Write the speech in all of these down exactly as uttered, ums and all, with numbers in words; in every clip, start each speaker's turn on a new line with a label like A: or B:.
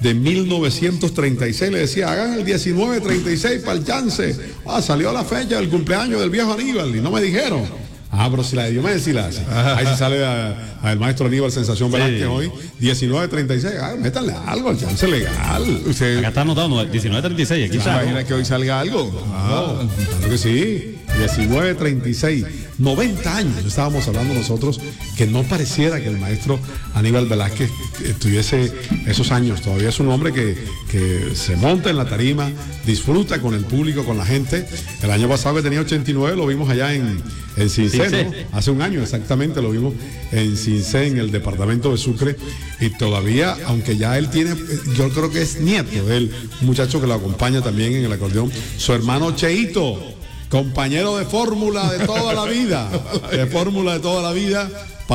A: de mil novecientos treinta y seis. Le decía, hagan el diecinueve treinta y seis para el chance. Ah, salió la fecha del cumpleaños del viejo Aníbal y no me dijeron. Ah, pero si la de Diomedes sí la hace. Ahí se sale a, a el maestro Aníbal Sensación Velázquez, sí. Hoy, diecinueve treinta y seis. Ah, métanle algo, el chance legal.
B: Usted, acá está anotado, diecinueve treinta y seis. Aquí
C: ¿Se imagina que hoy salga algo?
A: Ah, claro que sí. diecinueve treinta y seis. noventa años estábamos hablando nosotros, que no pareciera que el maestro Aníbal Velázquez tuviese esos años. Todavía es un hombre que, que se monta en la tarima, disfruta con el público, con la gente. El año pasado que tenía ochenta y nueve lo vimos allá en, en Cincé, ¿no? Hace un año exactamente lo vimos en Cincé, en el departamento de Sucre, y todavía, aunque ya él tiene, yo creo que es nieto de él, un muchacho que lo acompaña también en el acordeón, su hermano Cheito, compañero de fórmula de toda la vida, de fórmula de toda la vida,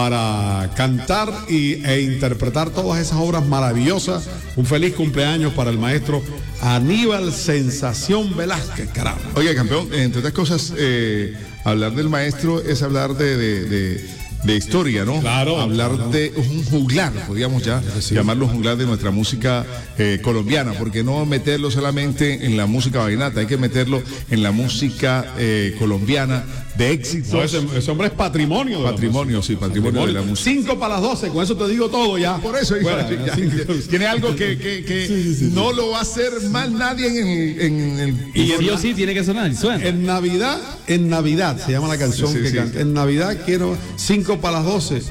A: para cantar y, e interpretar todas esas obras maravillosas. Un feliz cumpleaños para el maestro Aníbal Sensación Velázquez, caramba.
C: Oiga, campeón, entre otras cosas, eh, hablar del maestro es hablar de, de, de de historia, ¿no?
A: Claro.
C: Hablar claro. de un juglar, podríamos ya sí. llamarlo juglar de nuestra música eh, colombiana, porque no meterlo solamente en la música vallenata, hay que meterlo en la música eh, colombiana de éxito.
A: No, ese, ese hombre es patrimonio. De
C: patrimonio, sí, patrimonio, patrimonio de la música.
A: Cinco para las doce, con eso te digo todo ya.
C: Por eso, bueno, ya, ya, tiene algo que, que, que sí, sí, sí, no sí. lo va a hacer mal nadie en el... En el
B: y sí o sí tiene que sonar, suena.
A: En Navidad, en Navidad, se llama la canción sí, sí, que sí. canta. En Navidad quiero cinco para las doce.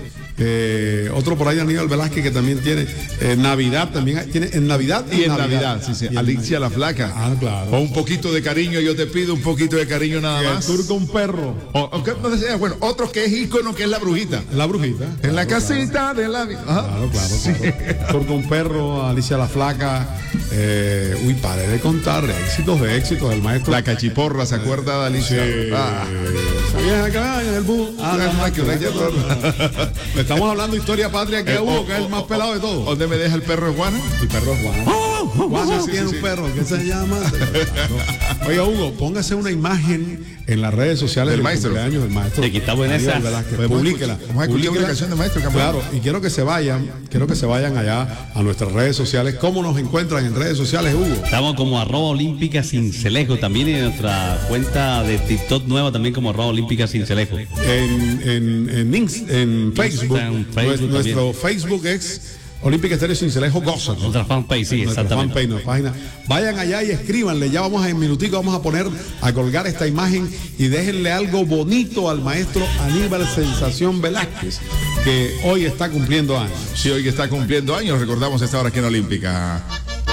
A: Eh, otro por ahí, Aníbal Velázquez, que también tiene eh, Navidad, también tiene en Navidad
C: y, y en Navidad, Navidad sí, sí. Alicia la Flaca.
A: Ah, claro.
C: O un poquito de cariño, yo te pido un poquito de cariño nada más.
A: El turco un perro.
C: O, o que, no sé, bueno, otro que es ícono, que es la brujita.
A: La brujita.
C: En claro, la casita claro. de la vida.
A: Claro, claro, sí. claro. Turco un perro, Alicia la Flaca. Eh, uy, pare de contar éxitos de éxitos del maestro.
C: La cachiporra, ¿se acuerda de Alicia?
A: Sí. Ah. Vieja cabaña en el bus. Ah, no, no, que no, estamos hablando de historia patria que eh, Hugo, oh, que es el más pelado de todos.
C: ¿Dónde me deja el perro de Juana?
A: El perro de Juana. Oh, oh, Juana sí, tiene sí, un sí. perro, ¿qué se llama? Oiga, Hugo, póngase una imagen en las redes sociales
C: del maestro.
A: Cumpleaños del maestro.
B: Sí, está buena esa.
A: Publíquela.
C: Vamos a escuchar una canción de maestro.
A: Claro, y quiero que se vayan, quiero que se vayan allá a nuestras redes sociales. ¿Cómo nos encuentran en redes sociales, Hugo?
B: Estamos como arroba olímpica Cincelejo, también en nuestra cuenta de TikTok nueva, también como arroba olímpica Cincelejo.
A: En, en, en, en Facebook, en Facebook nuestro también. Facebook es Olímpica Estéreo Cincelejo Goza.
B: Nuestra fanpage, sí,
A: nuestra
B: exactamente.
A: Fanpage, nuestra página. Vayan allá y escríbanle. Ya vamos a, en minutico vamos a poner, a colgar esta imagen y déjenle algo bonito al maestro Aníbal Sensación Velázquez, que hoy está cumpliendo años.
C: Sí, hoy que está cumpliendo años, recordamos esta hora aquí en Olímpica.